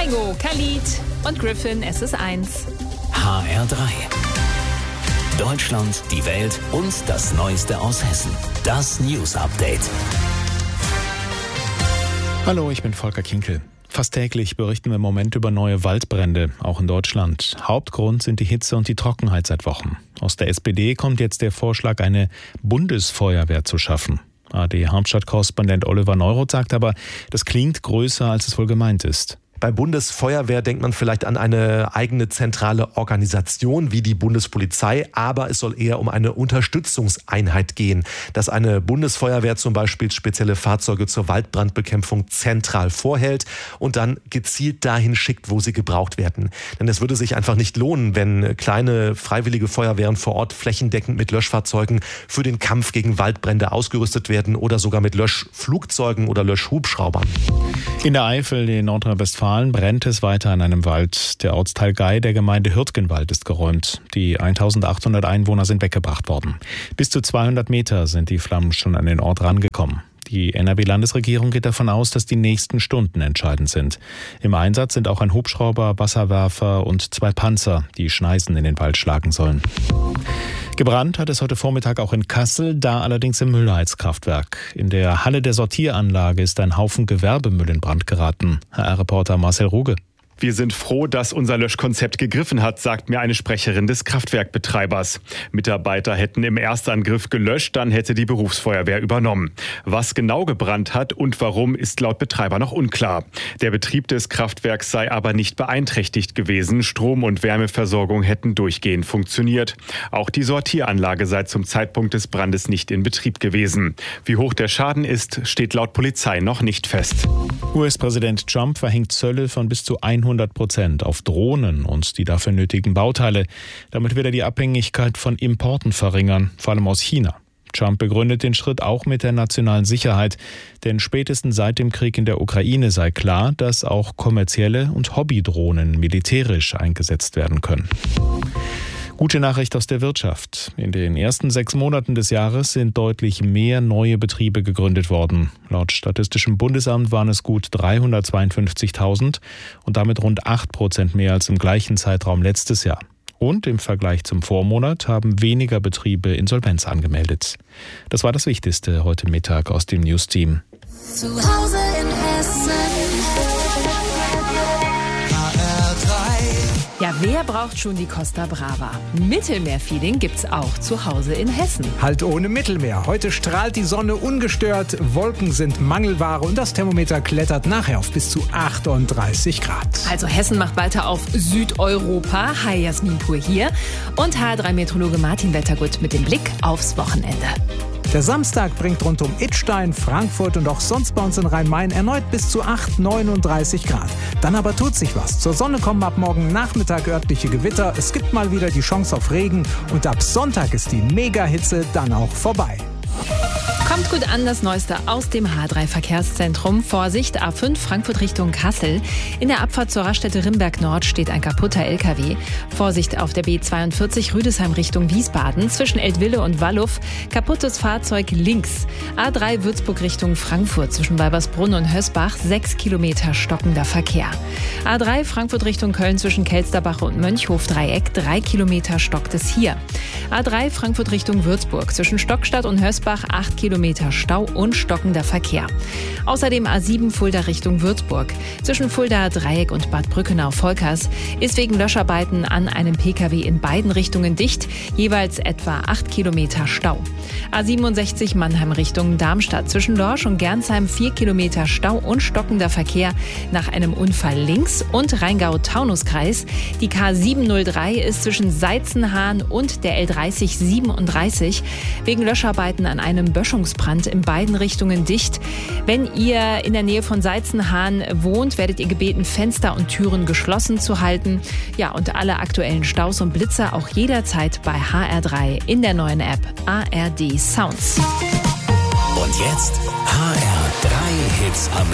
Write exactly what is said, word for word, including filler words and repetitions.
Kaigo, Khalid und Griffin, es ist eins. H R drei. Deutschland, die Welt und das Neueste aus Hessen. Das News Update. Hallo, ich bin Volker Kinkel. Fast täglich berichten wir im Moment über neue Waldbrände, auch in Deutschland. Hauptgrund sind die Hitze und die Trockenheit seit Wochen. Aus der S P D kommt jetzt der Vorschlag, eine Bundesfeuerwehr zu schaffen. A R D-Hauptstadtkorrespondent Oliver Neuroth sagt aber, das klingt größer, als es wohl gemeint ist. Bei Bundesfeuerwehr denkt man vielleicht an eine eigene zentrale Organisation wie die Bundespolizei, aber es soll eher um eine Unterstützungseinheit gehen, dass eine Bundesfeuerwehr zum Beispiel spezielle Fahrzeuge zur Waldbrandbekämpfung zentral vorhält und dann gezielt dahin schickt, wo sie gebraucht werden. Denn es würde sich einfach nicht lohnen, wenn kleine freiwillige Feuerwehren vor Ort flächendeckend mit Löschfahrzeugen für den Kampf gegen Waldbrände ausgerüstet werden oder sogar mit Löschflugzeugen oder Löschhubschraubern. In der Eifel, in Nordrhein-Westfalen, brennt es weiter in einem Wald. Der Ortsteil Gei der Gemeinde Hürtgenwald ist geräumt. Die eintausendachthundert Einwohner sind weggebracht worden. Bis zu zweihundert Meter sind die Flammen schon an den Ort rangekommen. Die N R W-Landesregierung geht davon aus, dass die nächsten Stunden entscheidend sind. Im Einsatz sind auch ein Hubschrauber, Wasserwerfer und zwei Panzer, die Schneisen in den Wald schlagen sollen. Gebrannt hat es heute Vormittag auch in Kassel, da allerdings im Müllheizkraftwerk. In der Halle der Sortieranlage ist ein Haufen Gewerbemüll in Brand geraten. H R-Reporter Marcel Ruge. Wir sind froh, dass unser Löschkonzept gegriffen hat, sagt mir eine Sprecherin des Kraftwerkbetreibers. Mitarbeiter hätten im Erstangriff gelöscht, dann hätte die Berufsfeuerwehr übernommen. Was genau gebrannt hat und warum, ist laut Betreiber noch unklar. Der Betrieb des Kraftwerks sei aber nicht beeinträchtigt gewesen. Strom- und Wärmeversorgung hätten durchgehend funktioniert. Auch die Sortieranlage sei zum Zeitpunkt des Brandes nicht in Betrieb gewesen. Wie hoch der Schaden ist, steht laut Polizei noch nicht fest. U S-Präsident Trump verhängt Zölle von bis zu hundert Prozent auf Drohnen und die dafür nötigen Bauteile. Damit will er die Abhängigkeit von Importen verringern, vor allem aus China. Trump begründet den Schritt auch mit der nationalen Sicherheit, denn spätestens seit dem Krieg in der Ukraine sei klar, dass auch kommerzielle und Hobbydrohnen militärisch eingesetzt werden können. Gute Nachricht aus der Wirtschaft. In den ersten sechs Monaten des Jahres sind deutlich mehr neue Betriebe gegründet worden. Laut Statistischem Bundesamt waren es gut dreihundertzweiundfünfzigtausend und damit rund acht Prozent mehr als im gleichen Zeitraum letztes Jahr. Und im Vergleich zum Vormonat haben weniger Betriebe Insolvenz angemeldet. Das war das Wichtigste heute Mittag aus dem News-Team. Zu Hause in Hessen. Ja, wer braucht schon die Costa Brava? Mittelmeer-Feeling gibt's auch zu Hause in Hessen. Halt ohne Mittelmeer. Heute strahlt die Sonne ungestört, Wolken sind Mangelware und das Thermometer klettert nachher auf bis zu achtunddreißig Grad. Also Hessen macht weiter auf Südeuropa. Hi, Jasmin Pur hier. Und H R drei Meteorologe Martin Wettergut mit dem Blick aufs Wochenende. Der Samstag bringt rund um Idstein, Frankfurt und auch sonst bei uns in Rhein-Main erneut bis zu acht, neununddreißig Grad. Dann aber tut sich was. Zur Sonne kommen ab morgen Nachmittag örtliche Gewitter. Es gibt mal wieder die Chance auf Regen. Und ab Sonntag ist die Mega-Hitze dann auch vorbei. Kommt gut an, das Neueste aus dem H drei Verkehrszentrum. Vorsicht, A fünf Frankfurt Richtung Kassel. In der Abfahrt zur Raststätte Rimberg Nord steht ein kaputter L K W. Vorsicht auf der B zweiundvierzig Rüdesheim Richtung Wiesbaden. Zwischen Eltville und Walluff kaputtes Fahrzeug links. A drei Würzburg Richtung Frankfurt. Zwischen Weibersbrunn und Hösbach sechs Kilometer stockender Verkehr. A drei Frankfurt Richtung Köln zwischen Kelsterbach und Mönchhof-Dreieck. drei Kilometer stockt es hier. A drei Frankfurt Richtung Würzburg. Zwischen Stockstadt und Hösbach acht Kilometer Stau und stockender Verkehr. Außerdem A sieben Fulda Richtung Würzburg. Zwischen Fulda Dreieck und Bad Brückenau-Volkers ist wegen Löscharbeiten an einem P K W in beiden Richtungen dicht, jeweils etwa acht Kilometer Stau. A siebenundsechzig Mannheim Richtung Darmstadt. Zwischen Lorsch und Gernsheim vier Kilometer Stau und stockender Verkehr nach einem Unfall links und Rheingau-Taunus-Kreis. Die K siebenhundertdrei ist zwischen Seizenhahn und der L dreißig siebenunddreißig wegen Löscharbeiten an einem Böschungsbrand in beiden Richtungen dicht. Wenn ihr in der Nähe von Seizenhahn wohnt, werdet ihr gebeten, Fenster und Türen geschlossen zu halten. Ja, und alle aktuellen Staus und Blitzer auch jederzeit bei H R drei in der neuen App A R D Sounds. Und jetzt H R drei Hits am